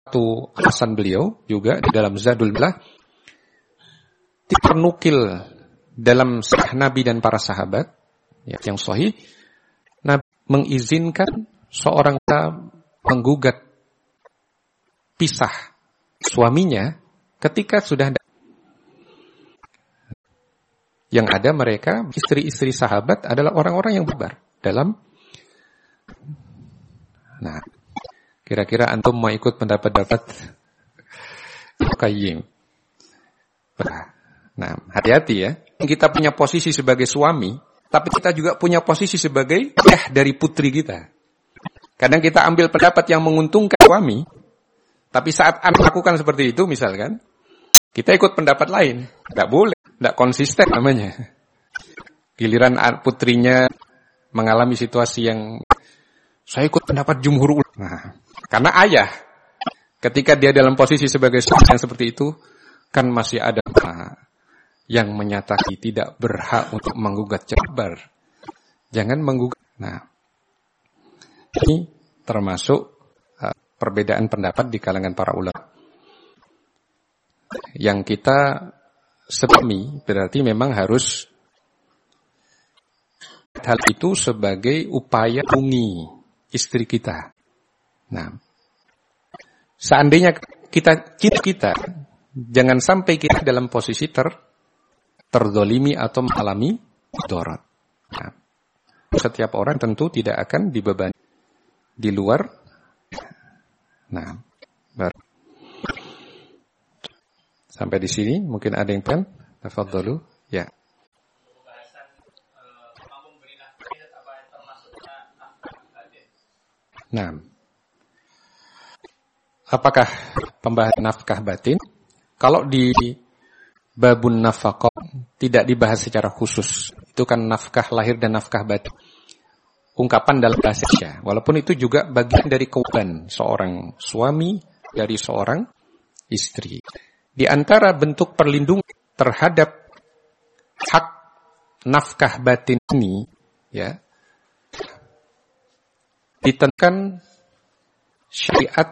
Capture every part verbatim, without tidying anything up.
satu alasan beliau juga di dalam Zadul Milah ternukil dalam sahih Nabi dan para sahabat ya, yang sahih, Nabi mengizinkan seorang menggugat pisah suaminya ketika sudah ada. Yang ada mereka, istri-istri sahabat adalah orang-orang yang berbar dalam. Nah, kira-kira antum mau ikut pendapat-pendapat Qayyim. Nah, hati-hati ya. Kita punya posisi sebagai suami, tapi kita juga punya posisi sebagai ayah dari putri kita. Kadang kita ambil pendapat yang menguntungkan suami, tapi saat anak lakukan seperti itu misalkan, kita ikut pendapat lain. Tidak boleh. Tidak konsisten namanya. Giliran putrinya mengalami situasi yang saya ikut pendapat jumhur. Nah, karena ayah, ketika dia dalam posisi sebagai suami yang seperti itu, kan masih ada yang menyatakan tidak berhak untuk menggugat cebar. Jangan menggugat. Nah, ini termasuk uh, perbedaan pendapat di kalangan para ulama. Yang kita sebami berarti memang harus hal itu sebagai upaya melindungi istri kita. Nah, seandainya kita kita, kita jangan sampai kita dalam posisi ter terdolimi atau mengalami mudarat. Nah, setiap orang tentu tidak akan dibebani di luar. Nah, baru. Sampai di sini mungkin ada yang pengen tafadhalu ya. Nah, apakah pembahasan nafkah batin? Kalau di babun nafaqah tidak dibahas secara khusus. Itu kan nafkah lahir dan nafkah batin. Ungkapan dalam bahasa Indonesia. Walaupun itu juga bagian dari kewajiban seorang suami dari seorang istri. Di antara bentuk perlindungan terhadap hak nafkah batin ini, ya, ditentukan syariat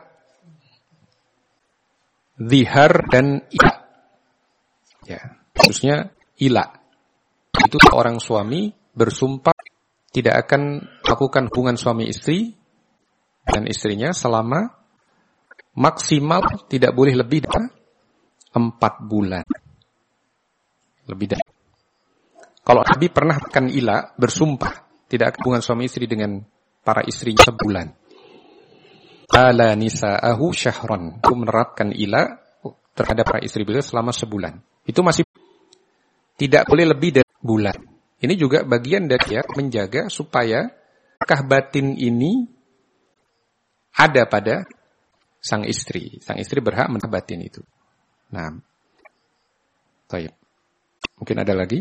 zihar dan ila. Ya, khususnya ila. Itu seorang suami bersumpah tidak akan melakukan hubungan suami istri dan istrinya selama maksimal tidak boleh lebih dari empat bulan. Lebih dari. Kalau Nabi pernah akan ila bersumpah tidak akan hubungan suami istri dengan para istrinya sebulan. Ala nisa'ahu syahran. Itu menerapkan ila terhadap para istri beliau selama sebulan. Itu masih tidak boleh lebih dari bulan. Ini juga bagian dari ya, menjaga supaya nafkah batin ini ada pada sang istri. Sang istri berhak menafkah batin itu. Nah, baik. Mungkin ada lagi?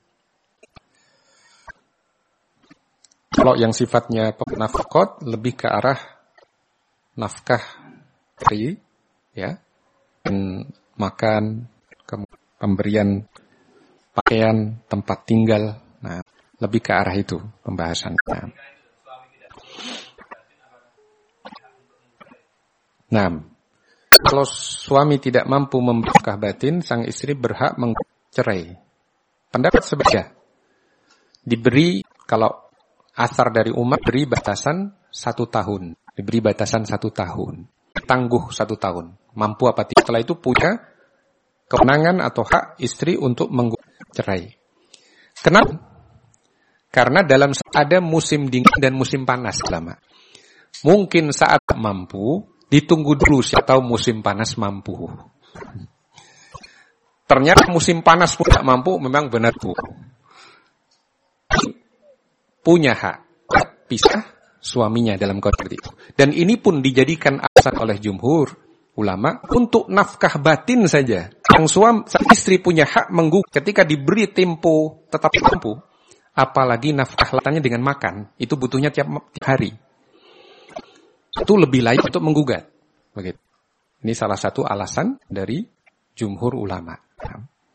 Kalau yang sifatnya nafkah lebih ke arah nafkah dari ya, dan makan, pemberian pakaian, tempat tinggal. Nah, lebih ke arah itu pembahasannya. Nah, kalau suami tidak mampu memberi nafkah batin, sang istri berhak mencerai. Pendapat sebaliknya. Diberi, kalau asar dari umat, beri batasan satu tahun. Diberi batasan satu tahun. Tangguh satu tahun. Mampu apa tidak. Setelah itu punya kewenangan atau hak istri untuk menggugat cerai. Kenapa? Karena dalam ada musim dingin dan musim panas lama. Mungkin saat mampu, ditunggu dulu siapa tahu musim panas mampu. Ternyata musim panas pun tak mampu, memang benar bu. Punya hak pisah suaminya dalam konteks itu. Dan ini pun dijadikan alasan oleh jumhur ulama untuk nafkah batin saja. Yang suami, sang istri punya hak menggugat ketika diberi tempo tetap mampu. Apalagi nafkah latannya dengan makan, itu butuhnya tiap, tiap hari. Itu lebih layak untuk menggugat. Begitu. Ini salah satu alasan dari jumhur ulama.